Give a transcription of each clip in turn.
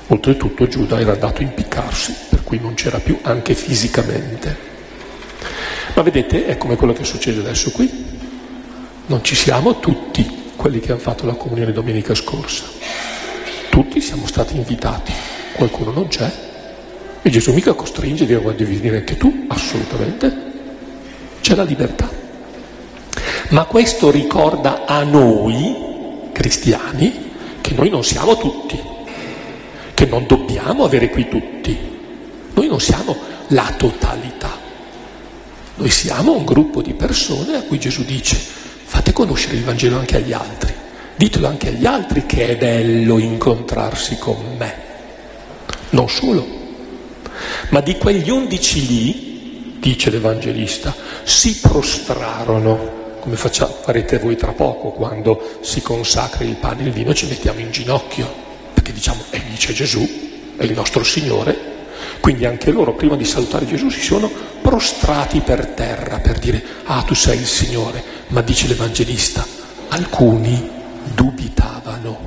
Oltretutto Giuda era andato a impiccarsi, per cui non c'era più anche fisicamente. Ma vedete, è come quello che succede adesso qui. Non ci siamo tutti quelli che hanno fatto la comunione domenica scorsa. Tutti siamo stati invitati, qualcuno non c'è. E Gesù mica costringe a dire ma devi venire anche tu, assolutamente. C'è la libertà. Ma questo ricorda a noi, cristiani, che noi non siamo tutti, che non dobbiamo avere qui tutti. Noi non siamo la totalità. Noi siamo un gruppo di persone a cui Gesù dice fate conoscere il Vangelo anche agli altri. Ditelo anche agli altri che è bello incontrarsi con me. Non solo. Ma di quegli 11 lì, dice l'Evangelista, si prostrarono, come farete voi tra poco quando si consacra il pane e il vino, ci mettiamo in ginocchio, perché diciamo, egli c'è Gesù, è il nostro Signore, quindi anche loro prima di salutare Gesù si sono prostrati per terra per dire, ah tu sei il Signore, ma dice l'Evangelista, alcuni dubitavano,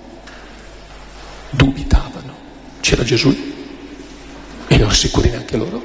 c'era Gesù e non sicuri neanche loro.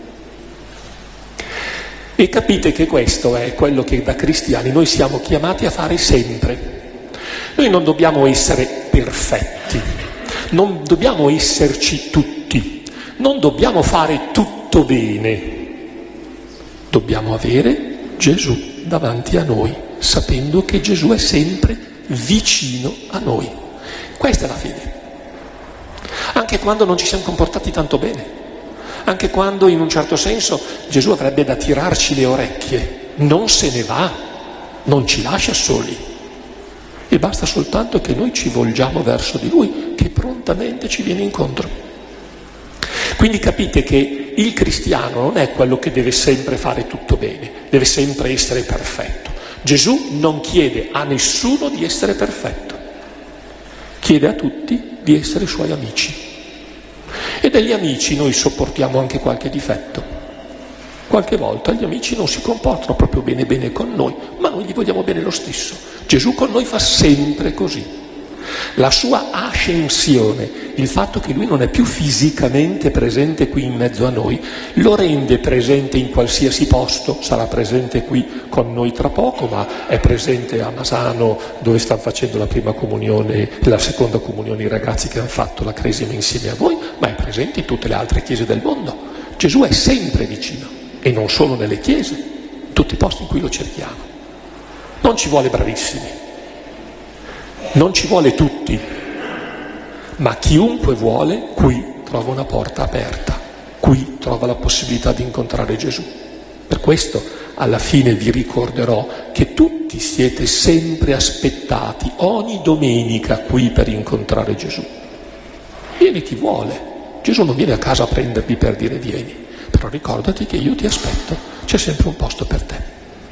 E capite che questo è quello che da cristiani noi siamo chiamati a fare sempre. Noi non dobbiamo essere perfetti, non dobbiamo esserci tutti, non dobbiamo fare tutto bene. Dobbiamo avere Gesù davanti a noi, sapendo che Gesù è sempre vicino a noi. Questa è la fede. Anche quando non ci siamo comportati tanto bene. Anche quando in un certo senso Gesù avrebbe da tirarci le orecchie, non se ne va, non ci lascia soli. E basta soltanto che noi ci volgiamo verso di Lui, che prontamente ci viene incontro. Quindi capite che il cristiano non è quello che deve sempre fare tutto bene, deve sempre essere perfetto. Gesù non chiede a nessuno di essere perfetto, chiede a tutti di essere suoi amici. E degli amici noi sopportiamo anche qualche difetto. Qualche volta gli amici non si comportano proprio bene con noi, ma noi gli vogliamo bene lo stesso. Gesù con noi fa sempre così. La sua ascensione, il fatto che lui non è più fisicamente presente qui in mezzo a noi, lo rende presente in qualsiasi posto. Sarà presente qui con noi tra poco, ma è presente a Masano, dove stanno facendo la prima comunione, la seconda comunione i ragazzi che hanno fatto la cresima insieme a voi, ma è presente in tutte le altre chiese del mondo. Gesù è sempre vicino, e non solo nelle chiese, in tutti i posti in cui lo cerchiamo. Non ci vuole bravissimi, non ci vuole tutti, ma chiunque vuole qui trova una porta aperta, qui trova la possibilità di incontrare Gesù. Per questo alla fine vi ricorderò che tutti siete sempre aspettati ogni domenica qui per incontrare Gesù. Vieni chi vuole, Gesù non viene a casa a prendervi per dire vieni, però ricordati che io ti aspetto, c'è sempre un posto per te.